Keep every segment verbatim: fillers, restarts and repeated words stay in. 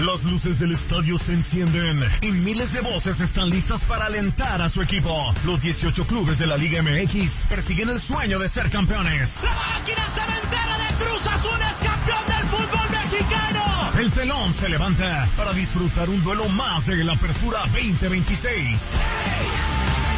Las luces del estadio se encienden y miles de voces están listas para alentar a su equipo. Los dieciocho clubes de la Liga M X persiguen el sueño de ser campeones. ¡La máquina cementera de Cruz Azul es campeón del fútbol mexicano! El telón se levanta para disfrutar un duelo más de la Apertura veinte veintiséis. ¡Hey!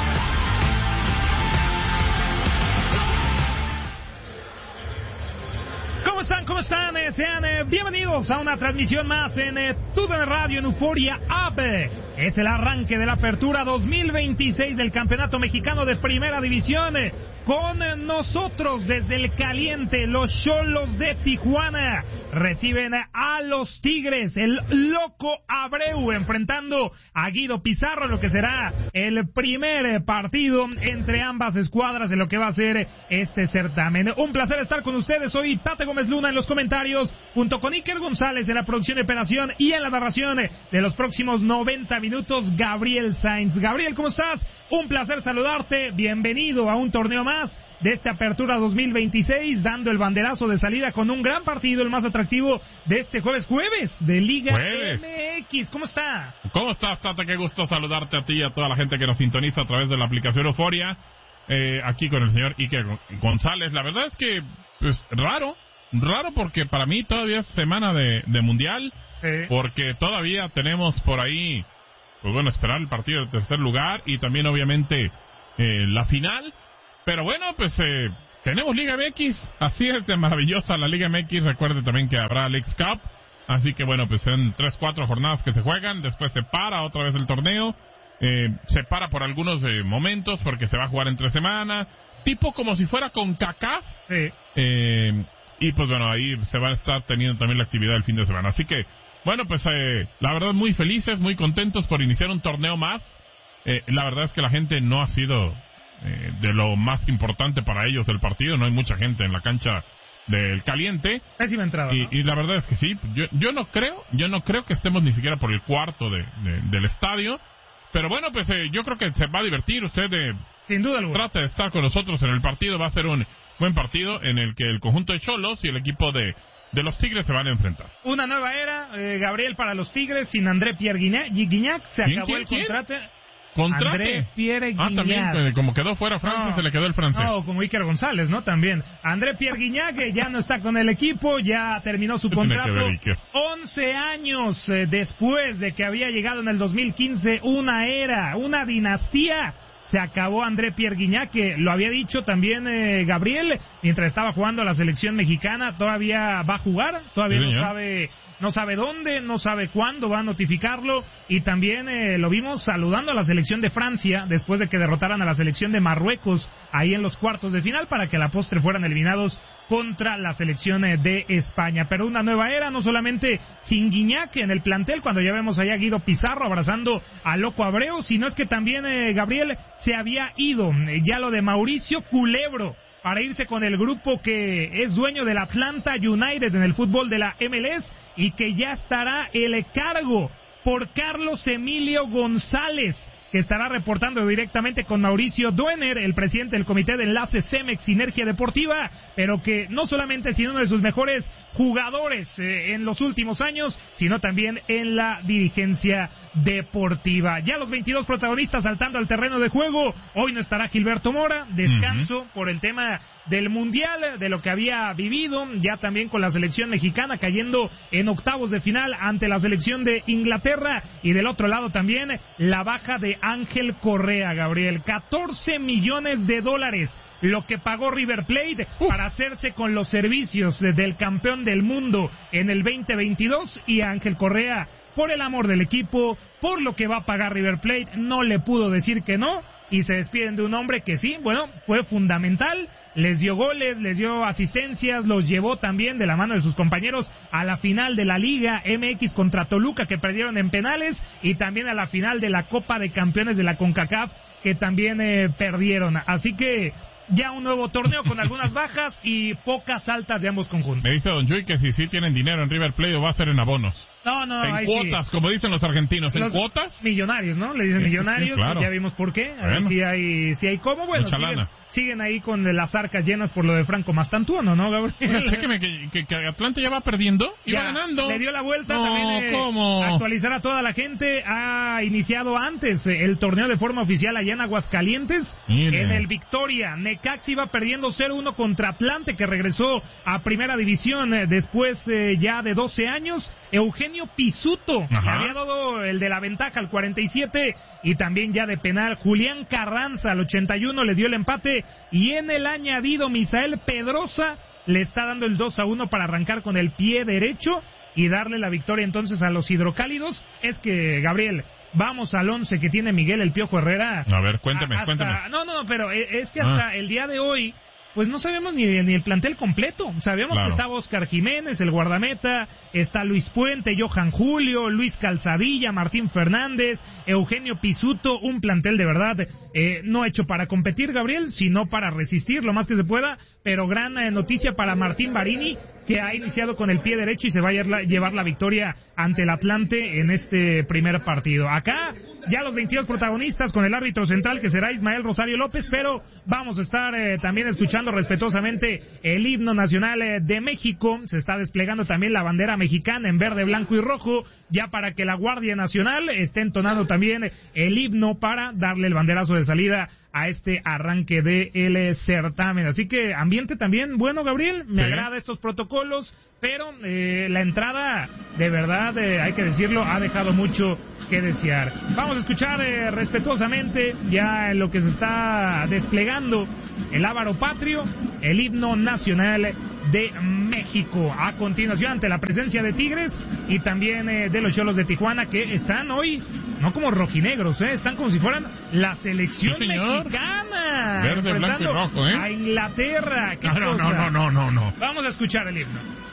¿Cómo están? ¿Cómo están? Eh, sean eh, bienvenidos a una transmisión más en eh, TUDN Radio en Euforia App. Es el arranque de la Apertura dos mil veintiséis del Campeonato Mexicano de Primera División. Eh, con eh, nosotros desde el caliente, los Xolos de Tijuana reciben a los Tigres, el Loco Abreu, enfrentando a Guido Pizarro, lo que será el primer partido entre ambas escuadras de lo que va a ser este certamen. Un placer estar con ustedes. Soy Tate Gómez Luna en los comentarios, junto con Iker González en la producción de operación y en la narración de los próximos noventa minutos, Gabriel Sainz. Gabriel, ¿cómo estás? Un placer saludarte. Bienvenido a un torneo más de esta Apertura dos mil veintiséis, dando el banderazo de salida con un gran partido, el más atractivo de este jueves, jueves de Liga jueves. M X. ¿Cómo está? ¿Cómo estás, Tata? Qué gusto saludarte a ti y a toda la gente que nos sintoniza a través de la aplicación Euforia, eh, aquí con el señor Iker González. La verdad es que, pues, raro, raro porque para mí todavía es semana de, de Mundial, eh. porque todavía tenemos por ahí, pues bueno, esperar el partido del tercer lugar y también obviamente eh, la final. Pero bueno, pues eh, tenemos Liga M X, así es de maravillosa la Liga M X. Recuerde también que habrá Leagues Cup, así que bueno, pues son tres, cuatro jornadas que se juegan, después se para otra vez el torneo, eh, se para por algunos eh, momentos porque se va a jugar entre semana, tipo como si fuera con CONCACAF, sí. eh, y pues bueno, ahí se va a estar teniendo también la actividad del fin de semana, así que bueno, pues eh, la verdad muy felices, muy contentos por iniciar un torneo más. eh, la verdad es que la gente no ha sido Eh, de lo más importante para ellos del partido, no hay mucha gente en la cancha del caliente. Pésima entrada, y, ¿no? y la verdad es que sí, yo, yo no creo, yo no creo que estemos ni siquiera por el cuarto de, de, del estadio, pero bueno, pues eh, yo creo que se va a divertir. Usted eh, sin duda alguna trata de estar con nosotros en el partido, va a ser un buen partido en el que el conjunto de Xolos y el equipo de de los Tigres se van a enfrentar. Una nueva era, eh, Gabriel, para los Tigres, sin André Pierre Guignac, se acabó ¿Quién, el quién? contrato. Contrate. André Pierre Guignac. Ah, también, como quedó fuera Francia, no, se le quedó el francés. No, como Iker González, ¿no? También. André Pierre Guignac ya no está con el equipo, ya terminó su contrato. once años eh, después de que había llegado en el dos mil quince, una era, una dinastía. Se acabó André Pierre Guignac, que lo había dicho también eh, Gabriel, mientras estaba jugando a la selección mexicana. Todavía va a jugar, todavía sí, no sabe no sabe dónde, no sabe cuándo va a notificarlo, y también eh, lo vimos saludando a la selección de Francia después de que derrotaran a la selección de Marruecos ahí en los cuartos de final para que a la postre fueran eliminados contra la selección de España. Pero una nueva era, no solamente sin Guignac en el plantel, cuando ya vemos allá a Guido Pizarro abrazando a Loco Abreu, sino es que también eh, Gabriel se había ido eh, ya lo de Mauricio Culebro para irse con el grupo que es dueño del Atlanta United en el fútbol de la M L S, y que ya estará el cargo por Carlos Emilio González, que estará reportando directamente con Mauricio Duener, el presidente del comité de enlace Cemex Sinergia Deportiva, pero que no solamente es uno de sus mejores jugadores eh, en los últimos años, sino también en la dirigencia deportiva. Ya los veintidós protagonistas saltando al terreno de juego. Hoy no estará Gilberto Mora, descanso uh-huh. por el tema del Mundial, de lo que había vivido, ya también con la selección mexicana cayendo en octavos de final ante la selección de Inglaterra, y del otro lado también la baja de Ángel Correa, Gabriel. catorce millones de dólares lo que pagó River Plate uh. para hacerse con los servicios del campeón del mundo en el veinte veintidós, y Ángel Correa, por el amor del equipo, por lo que va a pagar River Plate, no le pudo decir que no, y se despiden de un hombre que sí, bueno, fue fundamental. Les dio goles, les dio asistencias, los llevó también de la mano de sus compañeros a la final de la Liga M X contra Toluca, que perdieron en penales, y también a la final de la Copa de Campeones de la CONCACAF, que también eh, perdieron. Así que ya un nuevo torneo con algunas bajas y pocas altas de ambos conjuntos. Me dice Don Chuy que si sí tienen dinero en River Plate, o va a ser en abonos. No, no, en cuotas, sí. Como dicen los argentinos, ¿en los cuotas? Millonarios, ¿no? Le dicen sí, millonarios, sí, claro. Ya vimos por qué. A ver si hay, si hay cómo. Bueno, siguen, siguen ahí con las arcas llenas por lo de Franco Mastantuono, ¿no, Gabriel? Bueno, chéqueme que, que, que Atlante ya va perdiendo, iba ya, ganando. Le dio la vuelta, no, también eh, ¿cómo? Actualizar a toda la gente. Ha iniciado antes el torneo de forma oficial allá en Aguascalientes. Mire. En el Victoria, Necaxa iba perdiendo cero uno contra Atlante, que regresó a Primera División eh, después eh, ya de doce años. Eugenio Pisuto, Ajá. que había dado el de la ventaja al cuarenta y siete y también ya de penal. Julián Carranza al ochenta y uno le dio el empate y en el añadido Misael Pedrosa le está dando el dos a uno para arrancar con el pie derecho y darle la victoria entonces a los hidrocálidos. Es que, Gabriel, vamos al once que tiene Miguel El Piojo Herrera. A ver, cuéntame, hasta, cuéntame. No, no, pero es que hasta ah. el día de hoy pues no sabemos ni, ni el plantel completo. Sabemos claro. que estaba Oscar Jiménez, el guardameta, está Luis Puente, Johan Julio, Luis Calzadilla, Martín Fernández, Eugenio Pisuto, un plantel de verdad eh, no hecho para competir, Gabriel, sino para resistir lo más que se pueda, pero gran eh, noticia para Martín Barini, que ha iniciado con el pie derecho y se va a llevar la victoria ante el Atlante en este primer partido. Acá ya los veintidós protagonistas con el árbitro central que será Ismael Rosario López, pero vamos a estar eh, también escuchando respetuosamente el himno nacional eh, de México. Se está desplegando también la bandera mexicana en verde, blanco y rojo, ya para que la Guardia Nacional esté entonando también el himno para darle el banderazo de salida a este arranque de el certamen. Así que ambiente también bueno, Gabriel, me sí. agrada estos protocolos, pero eh, la entrada, de verdad, eh, hay que decirlo, ha dejado mucho que desear. Vamos a escuchar eh, respetuosamente, ya en lo que se está desplegando, el Ávaro Patrio, el himno nacional de México. A continuación, ante la presencia de Tigres y también eh, de los Xolos de Tijuana, que están hoy no como rojinegros, eh, están como si fueran la selección sí, mexicana. Verde, blanco y rojo, ¿eh? A Inglaterra. ¿Qué no, cosa? no, no, no, no, no. Vamos a escuchar el himno.